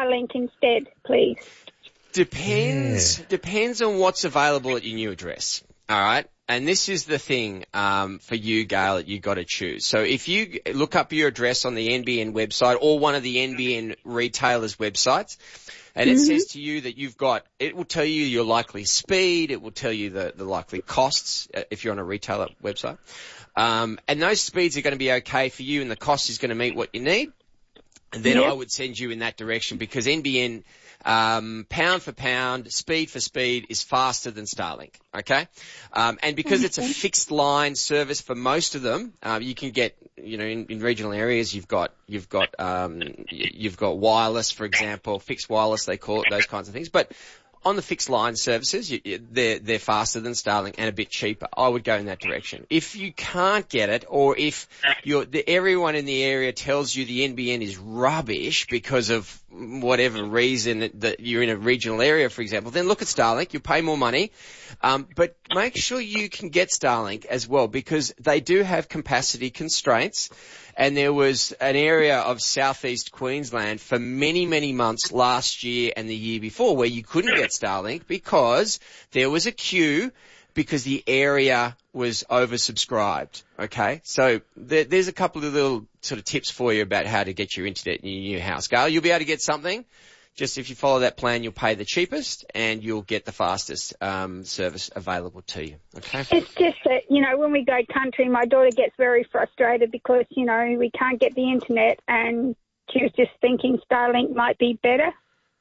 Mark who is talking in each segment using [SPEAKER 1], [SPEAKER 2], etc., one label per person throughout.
[SPEAKER 1] Starlink instead, please?
[SPEAKER 2] Depends on what's available at your new address. All right. And this is the thing for you, Gail, that you've got to choose. So if you look up your address on the NBN website or one of the NBN retailers' websites, and it says to you that it will tell you your likely speed, it will tell you the likely costs if you're on a retailer website. And those speeds are going to be okay for you and the cost is going to meet what you need. And then I would send you in that direction because NBN, pound for pound, speed for speed is faster than Starlink. Okay. And because it's a fixed line service for most of them, you can get, in regional areas, you've got wireless, for example, fixed wireless, they call it, those kinds of things. But on the fixed line services, they're faster than Starlink and a bit cheaper. I would go in that direction. If you can't get it, or if everyone in the area tells you the NBN is rubbish because of whatever reason that you're in a regional area, for example, then look at Starlink. You'll pay more money, but make sure you can get Starlink as well because they do have capacity constraints. And there was an area of southeast Queensland for many, many months last year and the year before where you couldn't get Starlink because there was a queue because the area was oversubscribed. Okay, so there's a couple of little sort of tips for you about how to get your internet in your new house. Gail, you'll be able to get something. Just if you follow that plan, you'll pay the cheapest and you'll get the fastest service available to you. Okay.
[SPEAKER 1] It's just that, when we go country, my daughter gets very frustrated because, we can't get the internet and she was just thinking Starlink might be better.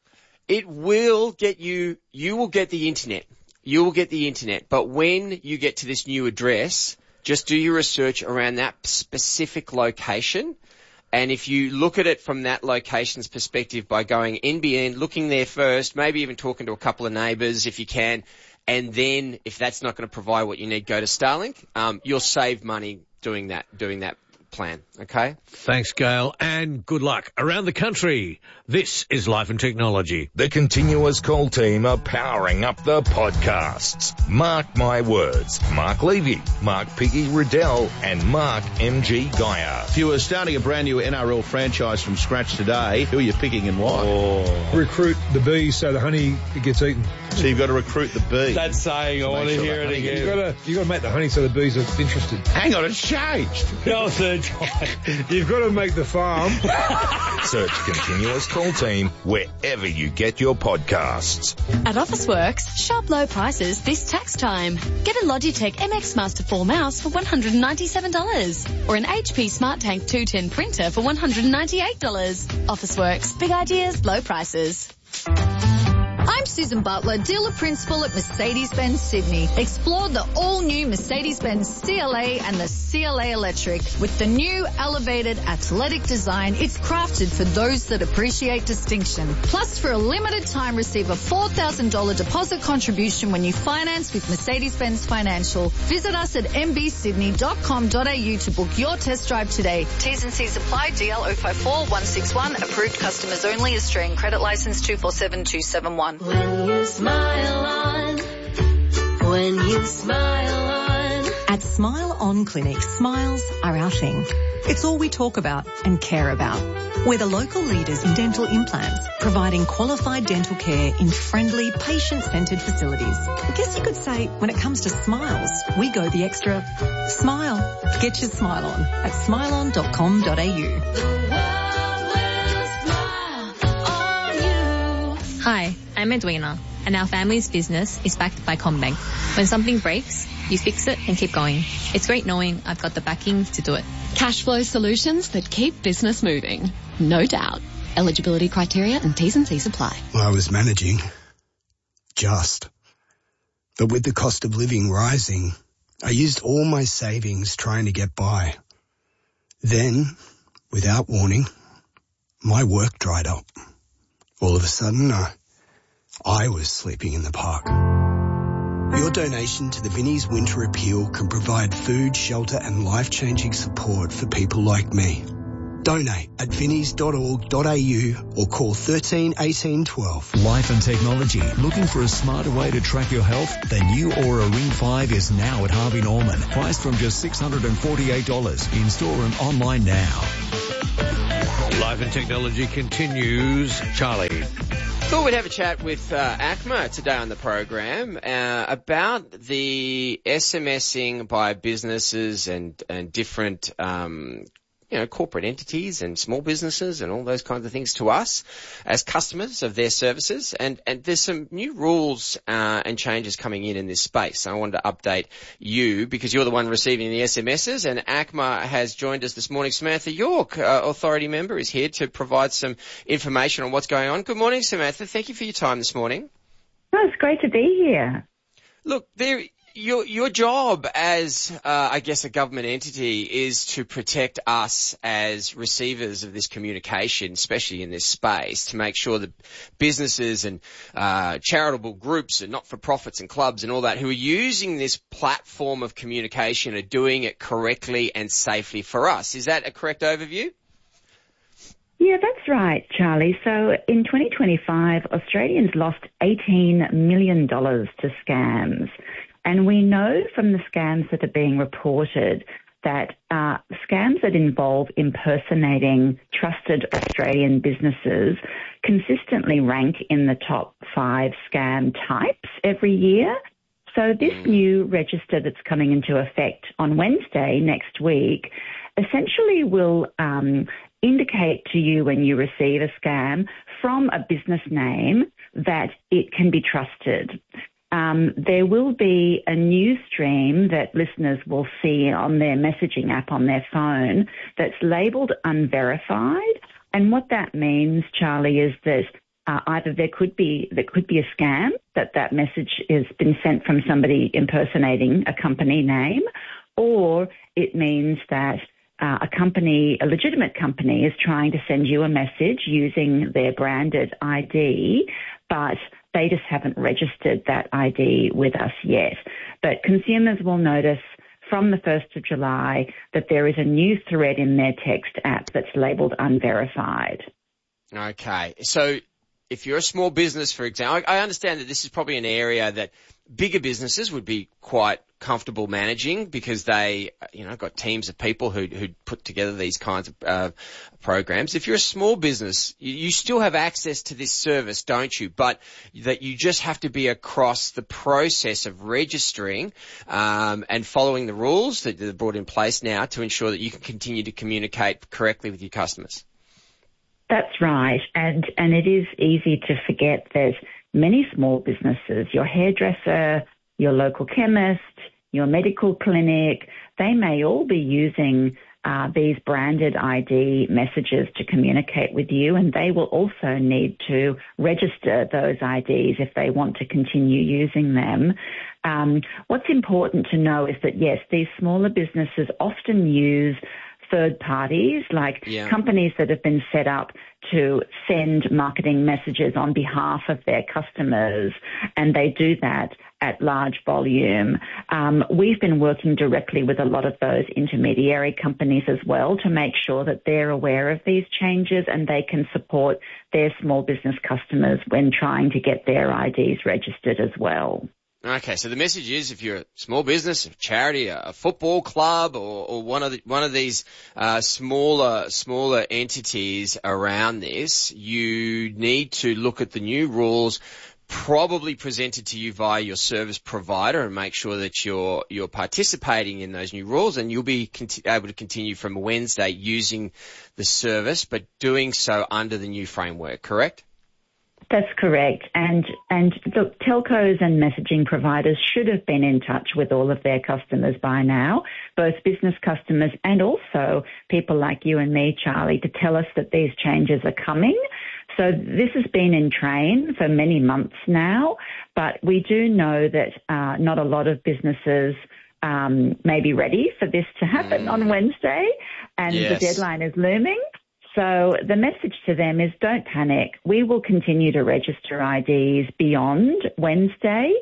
[SPEAKER 2] It will get you will get the internet. You will get the internet. But when you get to this new address, just do your research around that specific location. And if you look at it from that location's perspective by going NBN, looking there first, maybe even talking to a couple of neighbours if you can, and then if that's not going to provide what you need, go to Starlink. You'll save money doing that plan. Okay?
[SPEAKER 3] Thanks, Gail, and good luck around the country. This is Life and Technology.
[SPEAKER 4] The Continuous Call team are powering up the podcasts. Mark my words. Mark Levy, Mark Piggy Riddell, and Mark M.G. Geyer.
[SPEAKER 5] If you were starting a brand new NRL franchise from scratch today, who are you picking and why?
[SPEAKER 6] Recruit the bees so the honey gets eaten.
[SPEAKER 5] So you've got to recruit the bee.
[SPEAKER 6] That's saying I want to hear it again. You've got to make the honey so the bees are interested.
[SPEAKER 5] Hang on, it's changed.
[SPEAKER 6] No, third time. You've got to make the farm.
[SPEAKER 4] Search Continuous Call Team wherever you get your podcasts.
[SPEAKER 7] At Officeworks, sharp low prices this tax time. Get a Logitech MX Master 4 mouse for $197 or an HP SmartTank 210 printer for $198. Officeworks, big ideas, low prices.
[SPEAKER 8] I'm Susan Butler, dealer principal at Mercedes-Benz Sydney. Explore the all-new Mercedes-Benz CLA and the CLA Electric. With the new elevated athletic design, it's crafted for those that appreciate distinction. Plus, for a limited time, receive a $4,000 deposit contribution when you finance with Mercedes-Benz Financial. Visit us at mbsydney.com.au to book your test drive today. T's and C's apply. DL 054161. Approved customers only. Australian credit license 247271.
[SPEAKER 9] When you smile on.
[SPEAKER 10] At Smile On Clinic, smiles are our thing. It's all we talk about and care about. We're the local leaders in dental implants, providing qualified dental care in friendly, patient-centred facilities. I guess you could say, when it comes to smiles, we go the extra. Smile. Get your smile on at smileon.com.au.
[SPEAKER 11] Hi, I'm Edwina, and our family's business is backed by CommBank. When something breaks, you fix it and keep going. It's great knowing I've got the backing to do it.
[SPEAKER 12] Cash flow solutions that keep business moving. No doubt. Eligibility criteria and T's and C's apply.
[SPEAKER 13] I was managing. But with the cost of living rising, I used all my savings trying to get by. Then, without warning, my work dried up. All of a sudden, I was sleeping in the park. Your donation to the Vinnie's Winter Appeal can provide food, shelter and life-changing support for people like me. Donate at vinnies.org.au or call 13 18 12.
[SPEAKER 14] Life and Technology. Looking for a smarter way to track your health? The new Aura Ring 5 is now at Harvey Norman. Priced from just $648. In store and online now.
[SPEAKER 3] Life and Technology continues. Charlie.
[SPEAKER 2] Thought we'd have a chat with ACMA today on the program about the SMSing by businesses and different corporate entities and small businesses and all those kinds of things to us as customers of their services. And there's some new rules and changes coming in this space. I wanted to update you because you're the one receiving the SMSs, and ACMA has joined us this morning. Samantha York, authority member, is here to provide some information on what's going on. Good morning, Samantha. Thank you for your time this morning.
[SPEAKER 15] Oh, it's great to be here.
[SPEAKER 2] Look, your job as, I guess, a government entity is to protect us as receivers of this communication, especially in this space, to make sure that businesses and charitable groups and not-for-profits and clubs and all that who are using this platform of communication are doing it correctly and safely for us. Is that a correct overview?
[SPEAKER 15] Yeah, that's right, Charlie. So in 2025, Australians lost $18 million to scams. And we know from the scams that are being reported that scams that involve impersonating trusted Australian businesses consistently rank in the top 5 scam types every year. So this new register that's coming into effect on Wednesday next week essentially will indicate to you when you receive a scam from a business name that it can be trusted. There will be a news stream that listeners will see on their messaging app on their phone that's labelled unverified. And what that means, Charlie, is that either there could be a scam, that message has been sent from somebody impersonating a company name, or it means that a legitimate company is trying to send you a message using their branded ID, but they just haven't registered that ID with us yet. But consumers will notice from the 1st of July that there is a new thread in their text app that's labelled unverified.
[SPEAKER 2] Okay. So if you're a small business, for example, I understand that this is probably an area that bigger businesses would be quite comfortable managing because they, got teams of people who put together these kinds of programs. If you're a small business, you still have access to this service, don't you? But that you just have to be across the process of registering and following the rules that are brought in place now to ensure that you can continue to communicate correctly with your customers.
[SPEAKER 15] That's right. And it is easy to forget that many small businesses, your hairdresser, your local chemist, your medical clinic, they may all be using these branded ID messages to communicate with you, and they will also need to register those IDs if they want to continue using them. What's important to know is that, yes, these smaller businesses often use third parties, like companies that have been set up to send marketing messages on behalf of their customers, and they do that at large volume. We've been working directly with a lot of those intermediary companies as well to make sure that they're aware of these changes and they can support their small business customers when trying to get their IDs registered as well.
[SPEAKER 2] Okay, so the message is if you're a small business, a charity, a football club, or one of these smaller entities around this, you need to look at the new rules probably presented to you via your service provider and make sure that you're participating in those new rules, and you'll be able to continue from Wednesday using the service, but doing so under the new framework, correct?
[SPEAKER 15] That's correct. And the telcos and messaging providers should have been in touch with all of their customers by now, both business customers and also people like you and me, Charlie, to tell us that these changes are coming. So this has been in train for many months now, but we do know that not a lot of businesses may be ready for this to happen on Wednesday, and the deadline is looming. So the message to them is don't panic. We will continue to register IDs beyond Wednesday,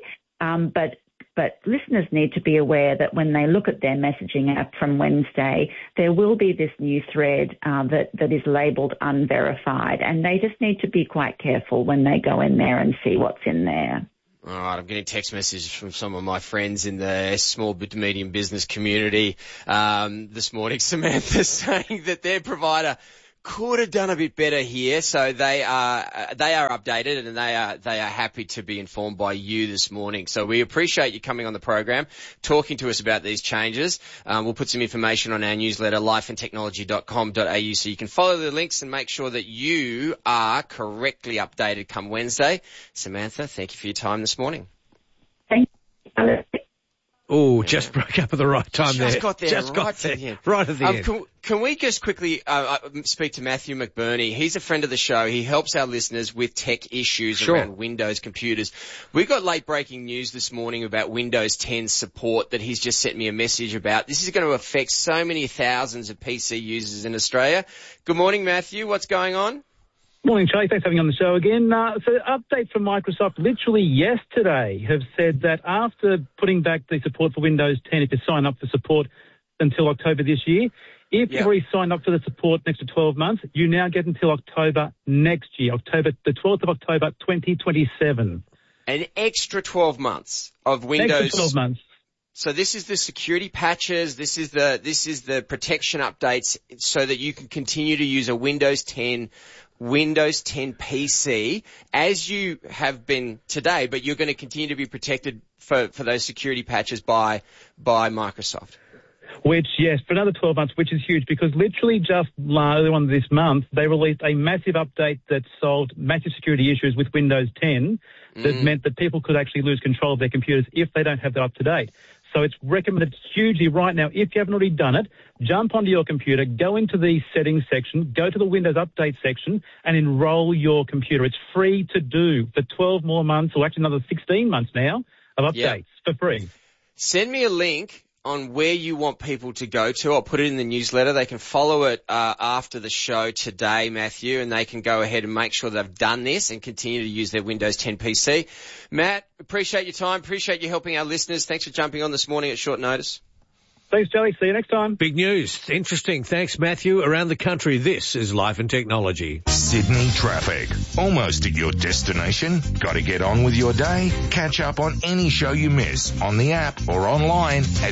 [SPEAKER 15] but listeners need to be aware that when they look at their messaging app from Wednesday, there will be this new thread that is labelled unverified, and they just need to be quite careful when they go in there and see what's in there.
[SPEAKER 2] All right, I'm getting text messages from some of my friends in the small to medium business community this morning, Samantha, saying that their provider could have done a bit better here. So they are updated, and they are happy to be informed by you this morning. So we appreciate you coming on the program, talking to us about these changes. We'll put some information on our newsletter, lifeandtechnology.com.au, so you can follow the links and make sure that you are correctly updated come Wednesday. Samantha, thank you for your time this morning.
[SPEAKER 15] Thank you.
[SPEAKER 3] Oh, just broke up at the right time there.
[SPEAKER 2] Just got there
[SPEAKER 3] right at the end.
[SPEAKER 2] Can we just quickly speak to Matthew McBurney? He's a friend of the show. He helps our listeners with tech issues around Windows computers. We got late breaking news this morning about Windows 10 support that he's just sent me a message about. This is going to affect so many thousands of PC users in Australia. Good morning, Matthew. What's going on?
[SPEAKER 16] Morning, Charlie. Thanks for having me on the show again. So update from Microsoft literally yesterday have said that after putting back the support for Windows 10, if you sign up for support until October this year, if you've already signed up for the support next to 12 months, you now get until October next year, the 12th of October 2027.
[SPEAKER 2] An extra 12 months of Windows.
[SPEAKER 16] Extra 12 months.
[SPEAKER 2] So this is the security patches, this is the protection updates so that you can continue to use a Windows 10 PC as you have been today, but you're going to continue to be protected for those security patches by Microsoft.
[SPEAKER 16] Which, yes, for another 12 months, which is huge because literally just earlier on this month, they released a massive update that solved massive security issues with Windows 10 that meant that people could actually lose control of their computers if they don't have that up to date. So it's recommended hugely right now. If you haven't already done it, jump onto your computer, go into the settings section, go to the Windows Update section and enroll your computer. It's free to do for 12 more months, or actually another 16 months now, of updates for free.
[SPEAKER 2] Send me a link on where you want people to go to. I'll put it in the newsletter. They can follow it after the show today, Matthew, and they can go ahead and make sure they've done this and continue to use their Windows 10 PC. Matt, appreciate your time. Appreciate you helping our listeners. Thanks for jumping on this morning at short notice.
[SPEAKER 16] Thanks, Charlie. See you next time.
[SPEAKER 3] Big news. Interesting. Thanks, Matthew. Around the country, this is Life and Technology.
[SPEAKER 4] Sydney traffic. Almost at your destination? Got to get on with your day? Catch up on any show you miss on the app or online at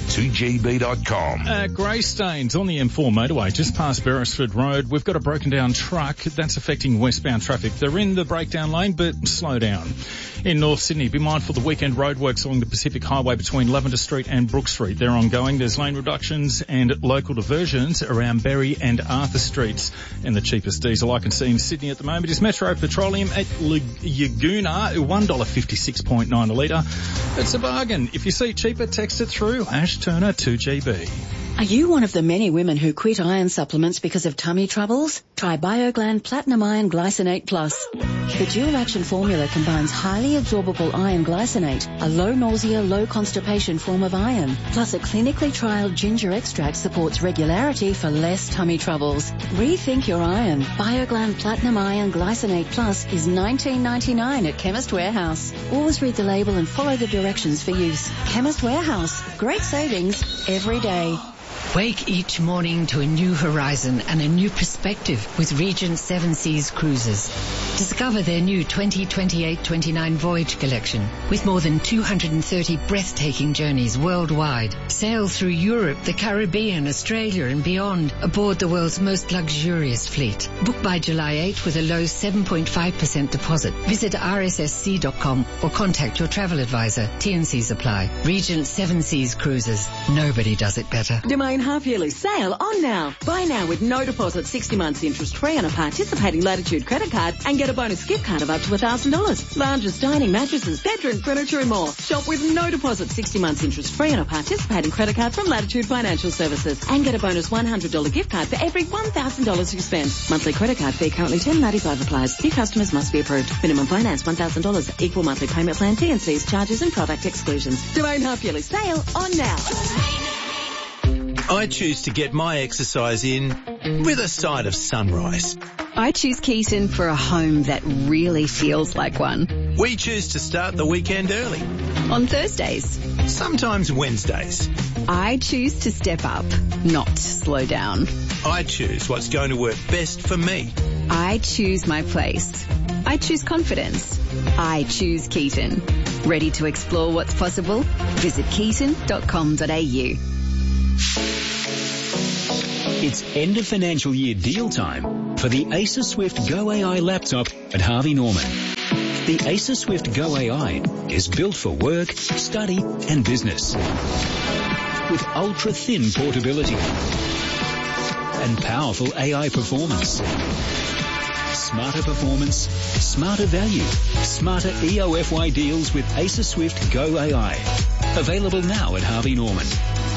[SPEAKER 4] 2gb.com.
[SPEAKER 17] Greystanes on the M4 motorway, just past Beresford Road. We've got a broken down truck that's affecting westbound traffic. They're in the breakdown lane, but slow down. In North Sydney, be mindful the weekend roadworks along the Pacific Highway between Lavender Street and Brook Street. They're ongoing. There's lane reductions and local diversions around Berry and Arthur Streets. And the cheapest diesel I can see in Sydney at the moment is Metro Petroleum at Yaguna, $1.56.9 a litre. It's a bargain. If you see cheaper, text it through #Turner 2GB.
[SPEAKER 18] Are you one of the many women who quit iron supplements because of tummy troubles? Try BioGland Platinum Iron Glycinate Plus. The dual-action formula combines highly absorbable iron glycinate, a low nausea, low constipation form of iron, plus a clinically trialed ginger extract supports regularity for less tummy troubles. Rethink your iron. BioGland Platinum Iron Glycinate Plus is $19.99 at Chemist Warehouse. Always read the label and follow the directions for use. Chemist Warehouse. Great savings every day.
[SPEAKER 19] Wake each morning to a new horizon and a new perspective with Regent Seven Seas Cruises. Discover their new 2028-29 voyage collection with more than 230 breathtaking journeys worldwide. Sail through Europe, the Caribbean, Australia and beyond aboard the world's most luxurious fleet. Book by July 8 with a low 7.5% deposit. Visit rssc.com or contact your travel advisor. T&Cs apply. Regent Seven Seas Cruises. Nobody does it better.
[SPEAKER 20] Domain half-yearly sale on now. Buy now with no deposit, 60 months interest-free on a participating Latitude credit card and get a bonus gift card of up to $1,000. Lounges, dining, mattresses, bedroom furniture and more. Shop with no deposit, 60 months interest-free on a participating credit card from Latitude Financial Services and get a bonus $100 gift card for every $1,000 you spend. Monthly credit card fee currently $10.95 applies. New customers must be approved. Minimum finance $1,000. Equal monthly payment plan, T&Cs, charges and product exclusions. Domain half-yearly sale on now.
[SPEAKER 21] I choose to get my exercise in with a side of sunrise.
[SPEAKER 22] I choose Keaton for a home that really feels like one.
[SPEAKER 21] We choose to start the weekend early.
[SPEAKER 22] On Thursdays.
[SPEAKER 21] Sometimes Wednesdays.
[SPEAKER 22] I choose to step up, not slow down.
[SPEAKER 21] I choose what's going to work best for me.
[SPEAKER 22] I choose my place. I choose confidence. I choose Keaton. Ready to explore what's possible? Visit keaton.com.au.
[SPEAKER 14] It's end of financial year deal time
[SPEAKER 1] for the Acer Swift Go AI laptop at Harvey Norman. The Acer Swift Go AI is built for work, study and business with ultra-thin portability and powerful AI performance. Smarter performance, smarter value, smarter EOFY deals with Acer Swift Go AI. Available now at Harvey Norman.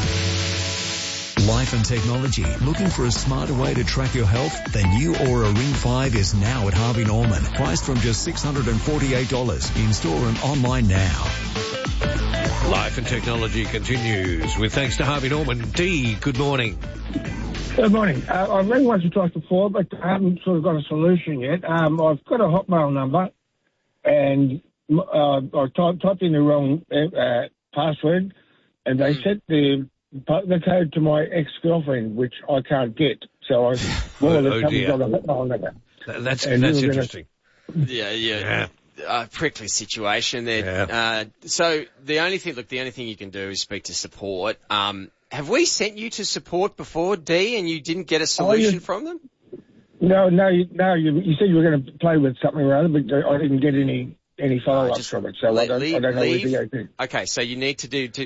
[SPEAKER 14] Life and technology. Looking for a smarter way to track your health? The new Aura Ring 5 is now at Harvey Norman. Priced from just $648. In store and online now.
[SPEAKER 3] Life and technology continues with thanks to Harvey Norman. Dee, good morning.
[SPEAKER 5] Good morning. I've rang once or twice before, but I haven't sort of got a solution yet. I've got a Hotmail number, and I typed in the wrong password, and they sent the code to my ex-girlfriend, which I can't get. So I more or less haven't got a Hotmail number.
[SPEAKER 3] That's interesting.
[SPEAKER 2] Yeah. Prickly situation there.
[SPEAKER 3] Yeah.
[SPEAKER 2] So the only thing you can do is speak to support. Have we sent you to support before, Dee, and you didn't get a solution from them?
[SPEAKER 5] No. You said you were going to play with something or other, but I didn't get any follow-ups from it, so I don't know where to go to.
[SPEAKER 2] Okay, so you need to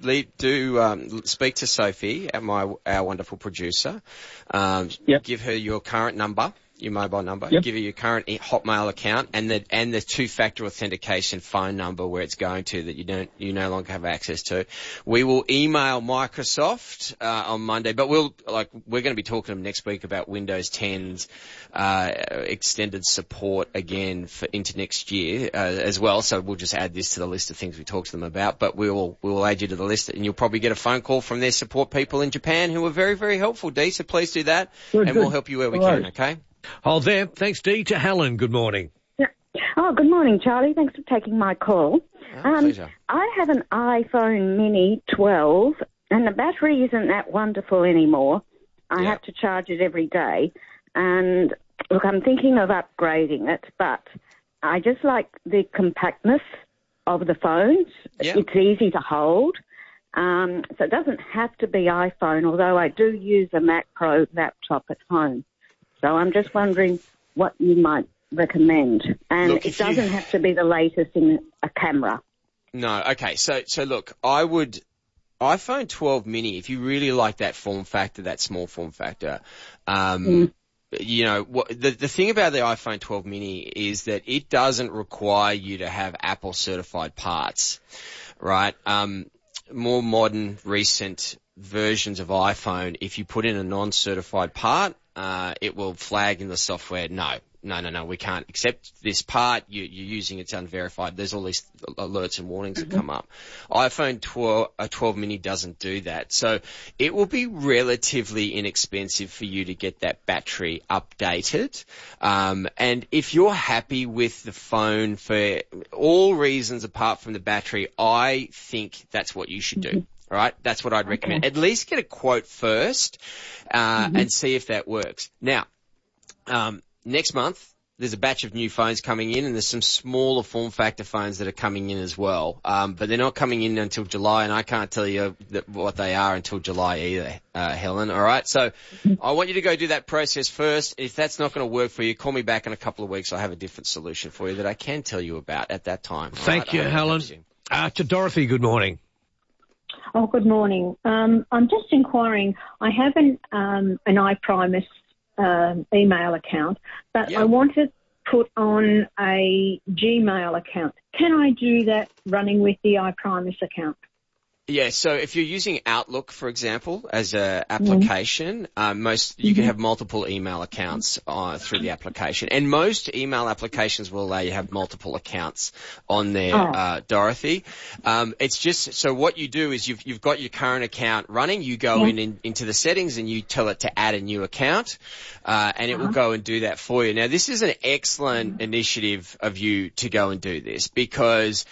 [SPEAKER 2] speak to Sophie, our wonderful producer. Give her your current number, your mobile number. Give her your current Hotmail account and the two-factor authentication phone number where it's going to that you no longer have access to. We will email Microsoft on Monday, but we're going to be talking to them next week about Windows 10's extended support again into next year as well. So we'll just add this to the list of things we talked to them about. But we will add you to the list, and you'll probably get a phone call from their support people in Japan who are very, very helpful, Dee. So please do that, and we'll help you where we can. Okay.
[SPEAKER 3] Hold there. Thanks, Dee. To Helen, good morning.
[SPEAKER 23] Oh, good morning, Charlie. Thanks for taking my call.
[SPEAKER 2] Pleasure.
[SPEAKER 23] I have an iPhone Mini 12, and the battery isn't that wonderful anymore. I have to charge it every day. And, look, I'm thinking of upgrading it, but I just like the compactness of the phones.
[SPEAKER 2] Yeah.
[SPEAKER 23] It's easy to hold. So it doesn't have to be iPhone, although I do use a Mac Pro laptop at home. So I'm just wondering what you might recommend. And it doesn't have to be the latest in a camera.
[SPEAKER 2] No, okay. So look, I would iPhone 12 mini, if you really like that form factor, that small form factor, you know, the thing about the iPhone 12 mini is that it doesn't require you to have Apple certified parts, right? More modern, recent versions of iPhone, if you put in a non-certified part, it will flag in the software, no, we can't accept this part. You're using it's unverified. There's all these alerts and warnings that come up. iPhone 12 mini doesn't do that. So it will be relatively inexpensive for you to get that battery updated. And if you're happy with the phone for all reasons apart from the battery, I think that's what you should do. Right? That's what I'd recommend. At least get a quote first, and see if that works. Now, next month, there's a batch of new phones coming in, and there's some smaller form factor phones that are coming in as well. But they're not coming in until July, and I can't tell you what they are until July either, Helen. All right? So I want you to go do that process first. If that's not going to work for you, call me back in a couple of weeks. I'll have a different solution for you that I can tell you about at that time.
[SPEAKER 3] Thank you, Helen. To Dorothy, good morning.
[SPEAKER 24] Oh, good morning. I'm just inquiring. I have an iPrimus email account, but I want to put on a Gmail account. Can I do that running with the iPrimus account?
[SPEAKER 2] Yeah, so if you're using Outlook, for example, as a application, you can have multiple email accounts through the application, and most email applications will allow you to have multiple accounts on there, Dorothy. It's just so what you do is you've got your current account running. You go into the settings and you tell it to add a new account, and it will go and do that for you. Now, this is an excellent initiative of you to go and do this because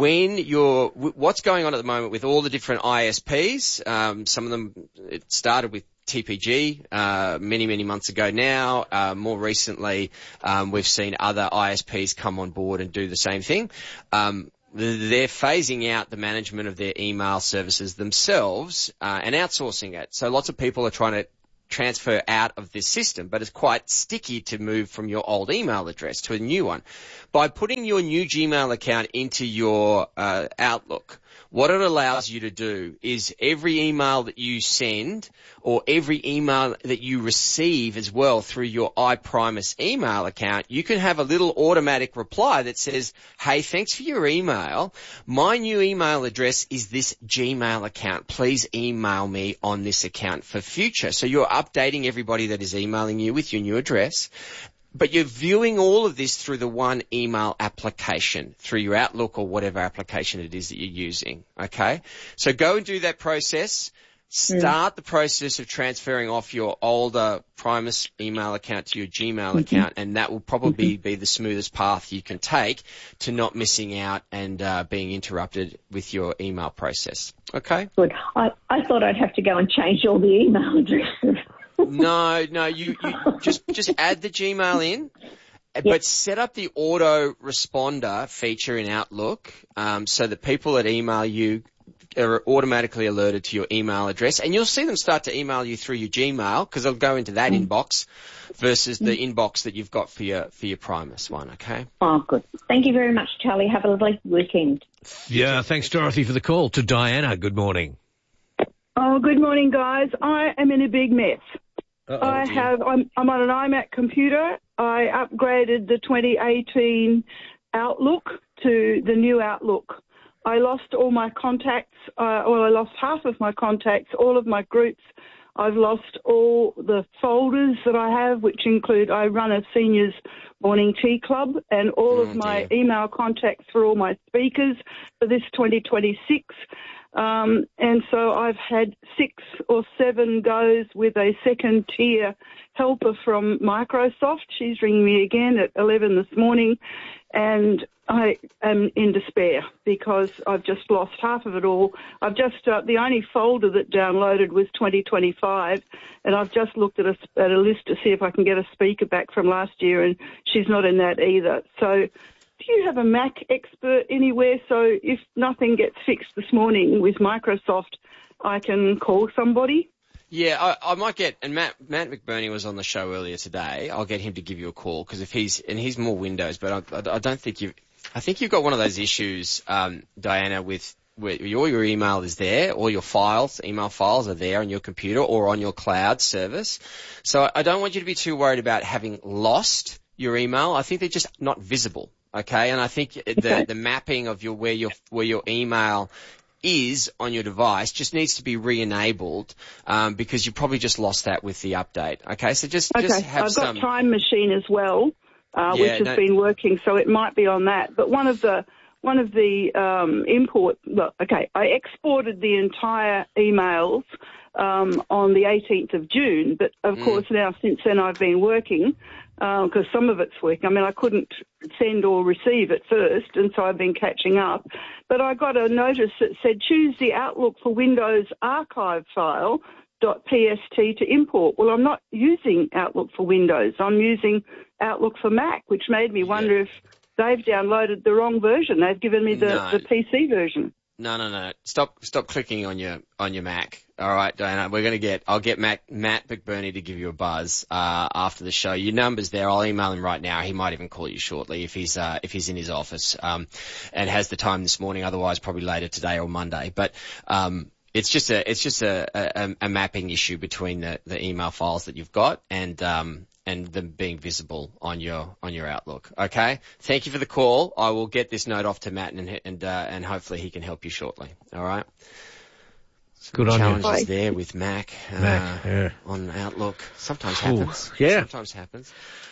[SPEAKER 2] what's going on at the moment with all the different ISPs, some of them, it started with TPG many months ago now. More recently, we've seen other ISPs come on board and do the same thing. They're phasing out the management of their email services themselves and outsourcing it. So lots of people are trying to transfer out of this system, but it's quite sticky to move from your old email address to a new one. By putting your new Gmail account into your Outlook, what it allows you to do is every email that you send or every email that you receive as well through your iPrimus email account, you can have a little automatic reply that says, hey, thanks for your email. My new email address is this Gmail account. Please email me on this account for future. So you're updating everybody that is emailing you with your new address. But you're viewing all of this through the one email application, through your Outlook or whatever application it is that you're using, okay? So go and do that process. Start the process of transferring off your older Primus email account to your Gmail account, and that will probably be the smoothest path you can take to not missing out and being interrupted with your email process, okay?
[SPEAKER 24] Good. I thought I'd have to go and change all the email addresses.
[SPEAKER 2] No, you just add the Gmail in, but set up the auto responder feature in Outlook, so that people that email you are automatically alerted to your email address, and you'll see them start to email you through your Gmail because they'll go into that inbox versus the inbox that you've got for your Primus one, okay?
[SPEAKER 24] Oh, good. Thank you very much, Charlie. Have a lovely weekend.
[SPEAKER 3] Yeah, thanks, Dorothy, for the call. To Diana, good morning.
[SPEAKER 6] Oh, good morning, guys. I am in a big mess. I'm on an iMac computer. I upgraded the 2018 Outlook to the new Outlook. I lost all my contacts. I lost half of my contacts, all of my groups. I've lost all the folders that I have, which include I run a seniors morning tea club, and all of my email contacts for all my speakers for this 2026. And so I've had 6 or 7 goes with a second tier helper from Microsoft. She's ringing me again at 11 this morning, and I am in despair because I've just lost half of it all. I've just, the only folder that downloaded was 2025, and I've just looked at a list to see if I can get a speaker back from last year, and she's not in that either. So do you have a Mac expert anywhere? So if nothing gets fixed this morning with Microsoft, I can call somebody?
[SPEAKER 2] Yeah, I might get, and Matt McBurney was on the show earlier today. I'll get him to give you a call because he's more Windows, but I don't think I think you've got one of those issues, Diana, with where all your email is there, all your email files are there on your computer or on your cloud service. So I don't want you to be too worried about having lost your email. I think they're just not visible. Okay, and I think the mapping of where your email is on your device just needs to be re-enabled because you probably just lost that with the update. Okay, so just have
[SPEAKER 6] I've got Time Machine as well, which has been working, so it might be on that. But one of the I exported the entire emails on the 18th of June, but of course now since then I've been working. Because some of it's working. I mean, I couldn't send or receive at first, and so I've been catching up. But I got a notice that said, choose the Outlook for Windows archive file .pst to import. Well, I'm not using Outlook for Windows. I'm using Outlook for Mac, which made me wonder if they've downloaded the wrong version. They've given me the PC version.
[SPEAKER 2] No. Stop clicking on your Mac. All right, Diana. I'll get Matt McBurney to give you a buzz after the show. Your number's there. I'll email him right now. He might even call you shortly if he's in his office and has the time this morning. Otherwise, probably later today or Monday. But it's just a mapping issue between the email files that you've got and them being visible on your Outlook. Okay. Thank you for the call. I will get this note off to Matt and hopefully he can help you shortly. All right.
[SPEAKER 3] Good on you.
[SPEAKER 2] Challenges there with Mac on Outlook. Sometimes happens.
[SPEAKER 3] Yeah.
[SPEAKER 2] Sometimes happens.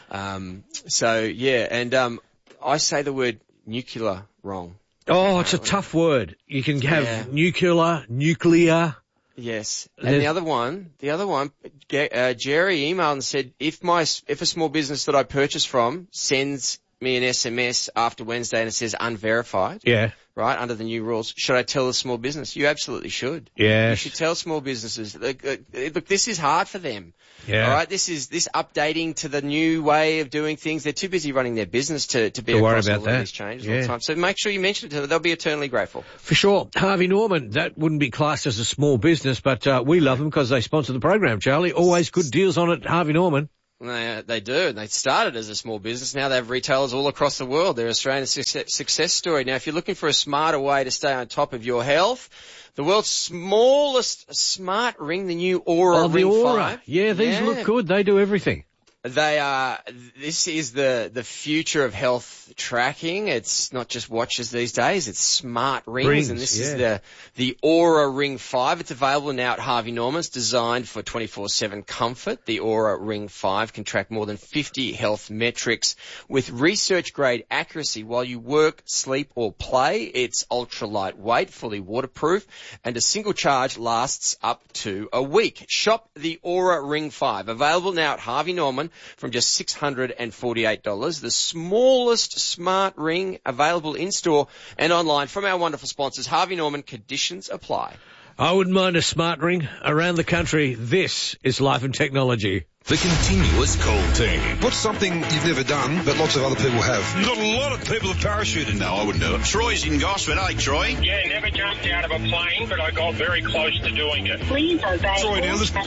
[SPEAKER 2] I say the word nuclear wrong.
[SPEAKER 3] Oh, it's a tough word. You can have nuclear.
[SPEAKER 2] Yes. And the other one, Jerry emailed and said, if a small business that I purchase from sends me an SMS after Wednesday and it says unverified.
[SPEAKER 3] Yeah.
[SPEAKER 2] right, under the new rules. Should I tell a small business? You absolutely should.
[SPEAKER 3] Yes.
[SPEAKER 2] You should tell small businesses. Look, this is hard for them.
[SPEAKER 3] Yeah.
[SPEAKER 2] All right, this updating to the new way of doing things. They're too busy running their business to be across all of these changes all the time. So make sure you mention it to them. They'll be eternally grateful.
[SPEAKER 3] For sure. Harvey Norman, that wouldn't be classed as a small business, but we love them because they sponsor the program, Charlie. Always good deals on it, Harvey Norman.
[SPEAKER 2] They do. They started as a small business. Now they have retailers all across the world. They're Australian success story. Now, if you're looking for a smarter way to stay on top of your health, the world's smallest smart ring, the new Aura Ring 5.
[SPEAKER 3] Yeah, these look good. They do everything.
[SPEAKER 2] This is the future of health tracking. It's not just watches these days, it's smart rings. And this is the Aura Ring 5. It's available now at Harvey Norman. It's designed for 24/7 comfort. The Aura Ring 5 can track more than 50 health metrics with research grade accuracy while you work, sleep or play. It's ultra lightweight, fully waterproof, and a single charge lasts up to a week. Shop the Aura Ring 5. Available now at Harvey Norman from just $648. The smallest smart ring available in-store and online from our wonderful sponsors, Harvey Norman. Conditions apply.
[SPEAKER 3] I wouldn't mind a smart ring around the country. This is Life and Technology.
[SPEAKER 4] The Continuous Call Team.
[SPEAKER 7] What's something you've never done that lots of other people have?
[SPEAKER 8] Not a lot of people have parachuted. No, I wouldn't do it. Troy's in Gosford. Hey, Troy.
[SPEAKER 9] Yeah, never jumped out of a plane, but I got very close to doing it. Please obey
[SPEAKER 8] Troy, now this...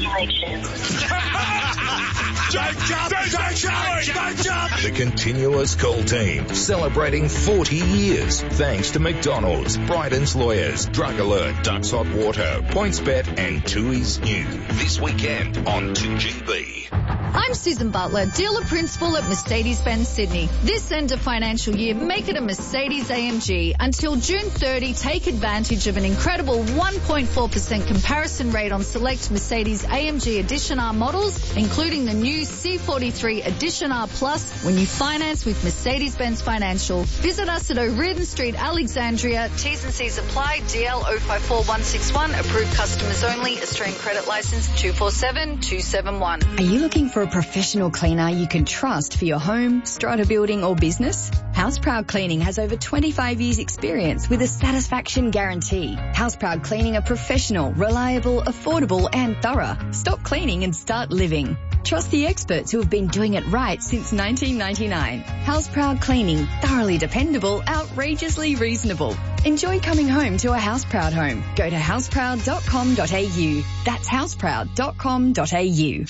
[SPEAKER 8] Don't jump!
[SPEAKER 4] The Continuous Call Team, celebrating 40 years. Thanks to McDonald's, Bryden's Lawyers, Drug Alert, Ducks Hot Water, PointsBet and Tui's New. This weekend on 2GB.
[SPEAKER 10] I'm Susan Butler, dealer principal at Mercedes-Benz Sydney. This end of financial year, make it a Mercedes AMG. Until June 30, take advantage of an incredible 1.4% comparison rate on select Mercedes AMG Edition R models, including the new C43 Edition R Plus, when you finance with Mercedes-Benz Financial. Visit us at O'Riordan Street, Alexandria. T's and C's apply. DL 054161. Approved customers only. Australian credit license 247271.
[SPEAKER 22] Are you looking for a professional cleaner you can trust for your home, strata building or business? Houseproud Cleaning has over 25 years experience with a satisfaction guarantee. Houseproud Cleaning are professional, reliable, affordable and thorough. Stop cleaning and start living. Trust the experts who have been doing it right since 1999. Houseproud Cleaning, thoroughly dependable, outrageously reasonable. Enjoy coming home to a Houseproud home. Go to houseproud.com.au. That's houseproud.com.au.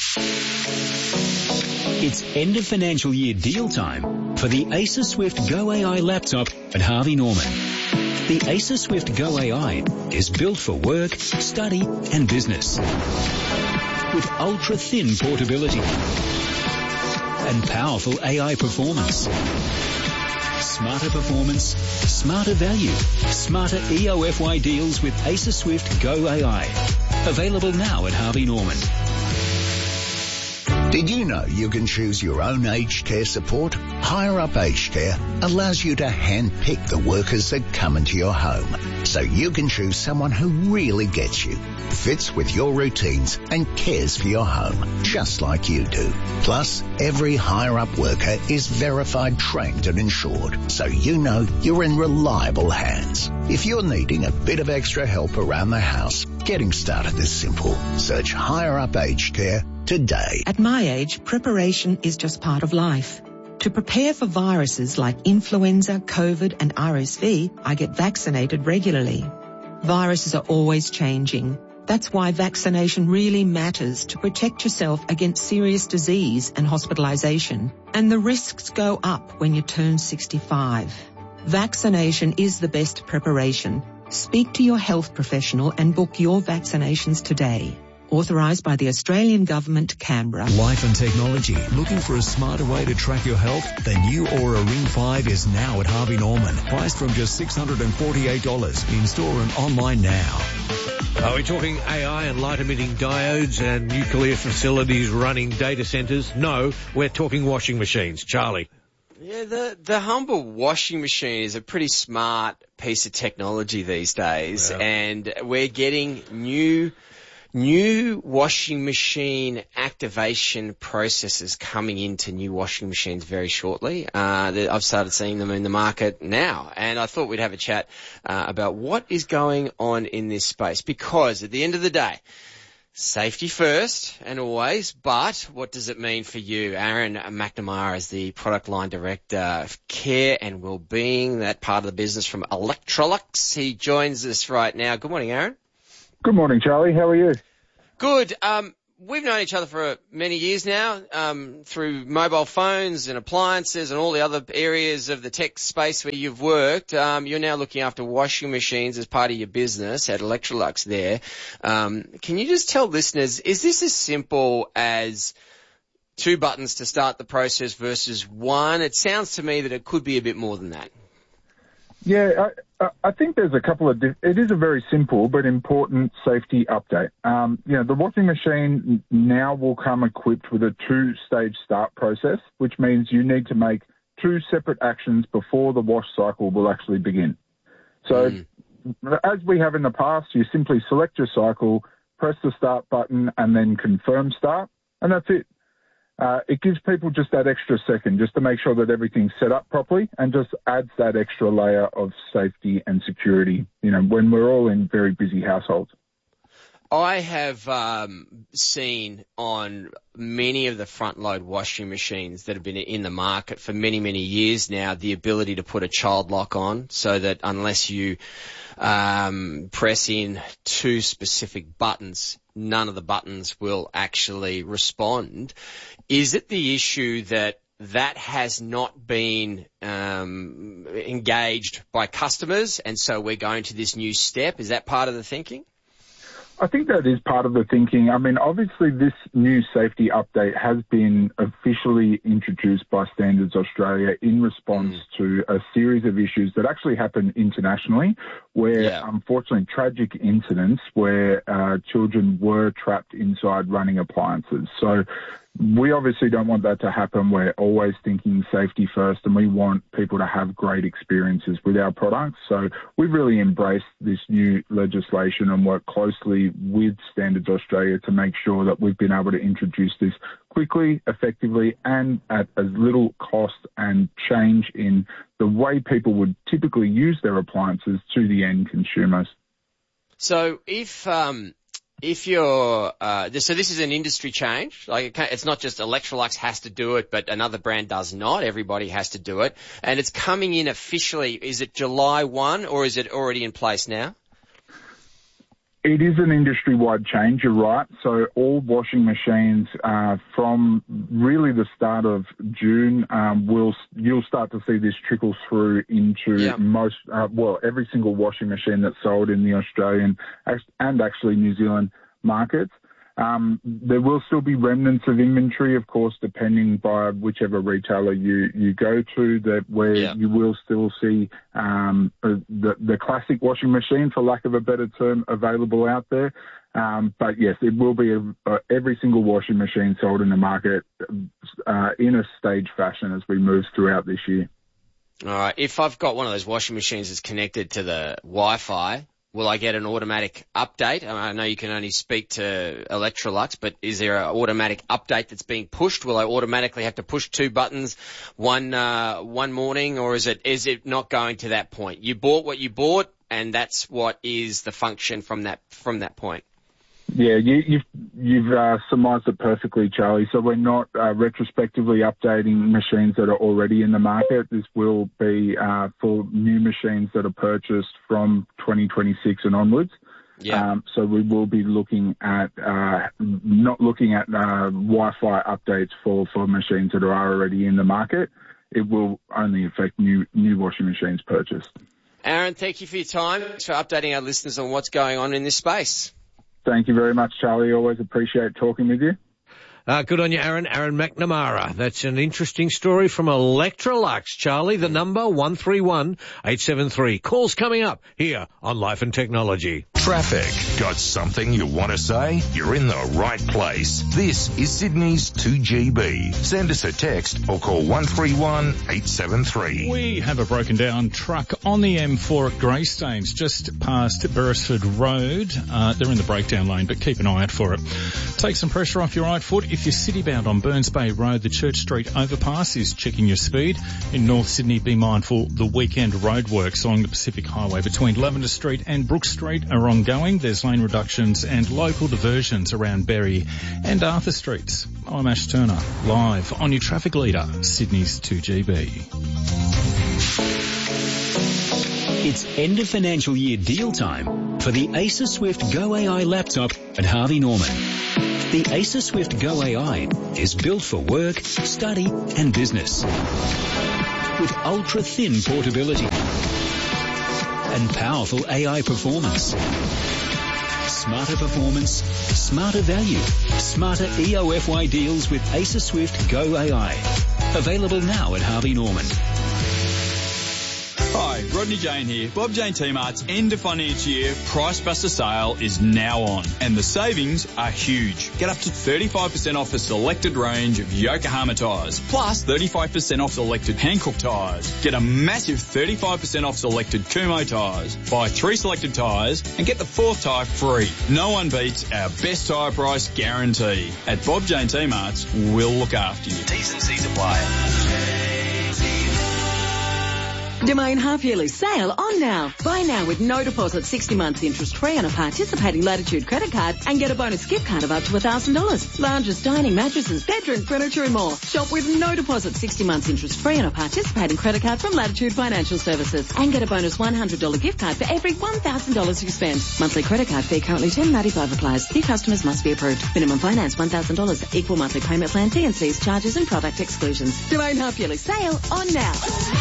[SPEAKER 1] It's end of financial year deal time for the Acer Swift Go AI laptop at Harvey Norman. The Acer Swift Go AI is built for work, study and business. With ultra-thin portability and powerful AI performance. Smarter performance, smarter value, smarter EOFY deals with Acer Swift Go AI. Available now at Harvey Norman.
[SPEAKER 25] Did you know you can choose your own aged care support? Higher Up Aged Care allows you to handpick the workers that come into your home, so you can choose someone who really gets you, fits with your routines and cares for your home, just like you do. Plus, every Higher Up worker is verified, trained and insured, so you know you're in reliable hands. If you're needing a bit of extra help around the house, getting started is simple. Search Higher Up Aged Care today.
[SPEAKER 26] At my age, preparation is just part of life. To prepare for viruses like influenza, COVID and RSV, I get vaccinated regularly. Viruses are always changing. That's why vaccination really matters to protect yourself against serious disease and hospitalization. And the risks go up when you turn 65. Vaccination is the best preparation. Speak to your health professional and book your vaccinations today. Authorised by the Australian Government, Canberra.
[SPEAKER 14] Life and Technology. Looking for a smarter way to track your health? The new Aura Ring 5 is now at Harvey Norman. Priced from just $648. In store and online now.
[SPEAKER 3] Are we talking AI and light-emitting diodes and nuclear facilities running data centres? No, we're talking washing machines. Charlie.
[SPEAKER 2] Yeah, the humble washing machine is a pretty smart piece of technology these days, and we're getting new new washing machine activation processes coming into new washing machines very shortly. I've started seeing them in the market now, and I thought we'd have a chat about what is going on in this space, because at the end of the day, safety first and always, but what does it mean for you? Aaron McNamara is the product line director of care and wellbeing, that part of the business from Electrolux. He joins us right now. Good morning, Aaron.
[SPEAKER 11] Good morning, Charlie. How are you?
[SPEAKER 2] Good. We've known each other for many years now, through mobile phones and appliances and all the other areas of the tech space where you've worked. You're now looking after washing machines as part of your business at Electrolux there. Can you just tell listeners, is this as simple as 2 buttons to start the process versus 1? It sounds to me that it could be a bit more than that.
[SPEAKER 11] Yeah, I think there's a couple of... it is a very simple but important safety update. The washing machine now will come equipped with a 2-stage start process, which means you need to make 2 separate actions before the wash cycle will actually begin. So, as we have in the past, you simply select your cycle, press the start button, and then confirm start, and that's it. It gives people just that extra second just to make sure that everything's set up properly, and just adds that extra layer of safety and security, when we're all in very busy households.
[SPEAKER 2] I have seen on many of the front-load washing machines that have been in the market for many, many years now, the ability to put a child lock on, so that unless you press in 2 specific buttons, none of the buttons will actually respond. Is it the issue that has not been engaged by customers, and so we're going to this new step? Is that part of the thinking?
[SPEAKER 11] I think that is part of the thinking. I mean, obviously this new safety update has been officially introduced by Standards Australia in response to a series of issues that actually happened internationally, where unfortunately tragic incidents where children were trapped inside running appliances. So we obviously don't want that to happen. We're always thinking safety first, and we want people to have great experiences with our products. So we've really embraced this new legislation and worked closely with Standards Australia to make sure that we've been able to introduce this quickly, effectively, and at as little cost and change in the way people would typically use their appliances to the end consumers.
[SPEAKER 2] So if you're, so this is an industry change. Like, it's not just Electrolux has to do it, but another brand does not. Everybody has to do it. And it's coming in officially. Is it July 1 or is it already in place now?
[SPEAKER 11] It is an industry-wide change, you're right. So all washing machines from really the start of June, you'll start to see this trickle through into most, every single washing machine that's sold in the Australian and actually New Zealand markets. There will still be remnants of inventory, of course, depending by whichever retailer you go to, you will still see the classic washing machine, for lack of a better term, available out there. But yes, it will be every single washing machine sold in the market in a staged fashion as we move throughout this year.
[SPEAKER 2] All right. If I've got one of those washing machines that's connected to the Wi-Fi, will I get an automatic update? I know you can only speak to Electrolux, but is there an automatic update that's being pushed? Will I automatically have to push 2 buttons one morning, or is it not going to that point? You bought what you bought, and that's what is the function from that point.
[SPEAKER 11] Yeah, you've surmised it perfectly, Charlie. So we're not retrospectively updating machines that are already in the market. This will be for new machines that are purchased from 2026 and onwards. Yeah. So we will be looking at not looking at Wi-Fi updates for machines that are already in the market. It will only affect new washing machines purchased.
[SPEAKER 2] Aaron, thank you for your time. Thanks for updating our listeners on what's going on in this space.
[SPEAKER 11] Thank you very much, Charlie. Always appreciate talking with you.
[SPEAKER 3] Good on you, Aaron. Aaron McNamara. That's an interesting story from Electrolux. Charlie, the number 131-873. Calls coming up here on Life and Technology.
[SPEAKER 4] Traffic. Got something you want to say? You're in the right place. This is Sydney's 2GB. Send us a text or call 131 873.
[SPEAKER 12] We have a broken down truck on the M4 at Greystanes, just past Beresford Road. They're in the breakdown lane, but keep an eye out for it. Take some pressure off your right foot. If you're city-bound on Burns Bay Road, the Church Street overpass is checking your speed. In North Sydney, be mindful the weekend roadworks along the Pacific Highway between Lavender Street and Brook Street are ongoing. There's lane reductions and local diversions around Berry and Arthur Streets. I'm Ash Turner, live on your traffic leader, Sydney's 2GB.
[SPEAKER 1] It's end of financial year deal time for the Acer Swift Go AI laptop at Harvey Norman. The Acer Swift Go AI is built for work, study and business. With ultra-thin portability and powerful AI performance. Smarter performance, smarter value, smarter EOFY deals with Acer Swift Go AI. Available now at Harvey Norman.
[SPEAKER 13] Hi, Rodney Jane here. Bob Jane T-Mart's end of financial year Price Buster sale is now on, and the savings are huge. Get up to 35% off a selected range of Yokohama tyres, plus 35% off selected Hankook tyres. Get a massive 35% off selected Kumho tyres. Buy 3 selected tyres and get the 4th tyre free. No one beats our best tyre price guarantee. At Bob Jane T-Mart's, we'll look after you.
[SPEAKER 21] T's and C's apply.
[SPEAKER 20] Domain half-yearly sale on now. Buy now with no deposit, 60 months interest-free on a participating Latitude credit card and get a bonus gift card of up to $1,000. Lounges, dining, mattresses, bedroom, furniture and more. Shop with no deposit, 60 months interest-free on a participating credit card from Latitude Financial Services and get a bonus $100 gift card for every $1,000 you spend. Monthly credit card fee currently $10.95 applies. New customers must be approved. Minimum finance $1,000. Equal monthly payment plan, T&Cs, charges and product exclusions. Domain half-yearly sale on now.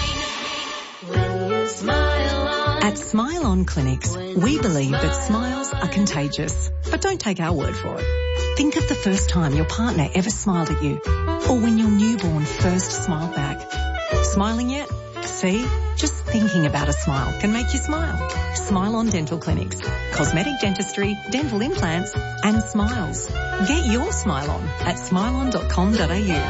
[SPEAKER 15] At Smile On Clinics, we believe that smiles are contagious. But don't take our word for it. Think of the first time your partner ever smiled at you, or when your newborn first smiled back. Smiling yet? See? Just thinking about a smile can make you smile. Smile On Dental Clinics. Cosmetic dentistry, dental implants, and smiles. Get your smile on at smileon.com.au.